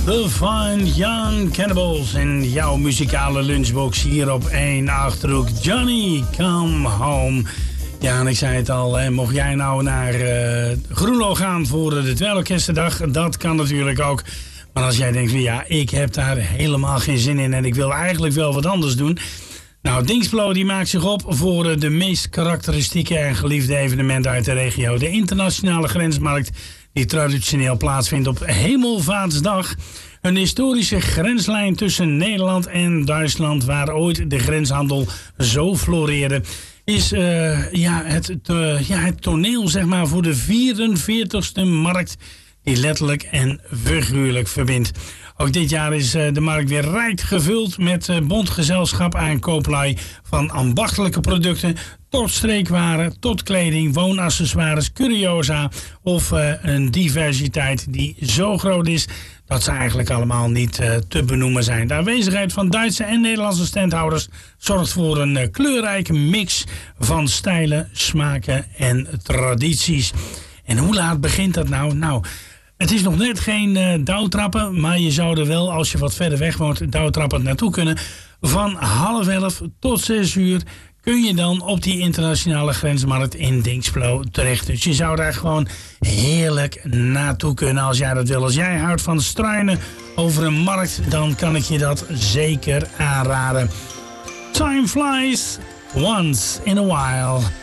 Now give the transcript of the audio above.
The Fine Young Cannibals in jouw muzikale lunchbox hier op 1 Achterhoek. Johnny, come home. Ja, en ik zei het al, hè, mocht jij nou naar Groenlo gaan voor de Tweeorkestendag, dat kan natuurlijk ook. Maar als jij denkt, ja, ik heb daar helemaal geen zin in en ik wil eigenlijk wel wat anders doen. Nou, Dinxperlo die maakt zich op voor de meest karakteristieke en geliefde evenementen uit de regio. De internationale grensmarkt die traditioneel plaatsvindt op Hemelvaartsdag. Een historische grenslijn tussen Nederland en Duitsland, waar ooit de grenshandel zo floreerde, is het toneel, zeg maar, voor de 44ste markt die letterlijk en figuurlijk verbindt. Ook dit jaar is de markt weer rijk gevuld met bondgezelschap aan kooplui, van ambachtelijke producten tot streekwaren, tot kleding, woonaccessoires, curiosa of een diversiteit die zo groot is dat ze eigenlijk allemaal niet te benoemen zijn. De aanwezigheid van Duitse en Nederlandse standhouders zorgt voor een kleurrijke mix van stijlen, smaken en tradities. En hoe laat begint dat nou? Nou, het is nog net geen douwtrappen, maar je zou er wel, als je wat verder weg woont, douwtrappen naartoe kunnen. Van 10:30 tot 6 uur kun je dan op die internationale grensmarkt in Dinxperlo terecht. Dus je zou daar gewoon heerlijk naartoe kunnen als jij dat wil. Als jij houdt van struinen over een markt, dan kan ik je dat zeker aanraden. Time flies once in a while.